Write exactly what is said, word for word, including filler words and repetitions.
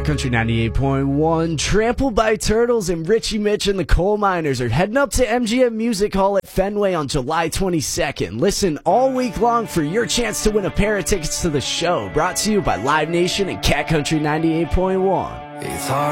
Country ninety-eight point one. Trampled by Turtles and Richie Mitch and the Coal Miners are heading up to M G M Music Hall at Fenway on July twenty-second. Listen all week long for your chance to win a pair of tickets to the show. Brought to you by Live Nation and Cat Country ninety-eight point one. It's hard.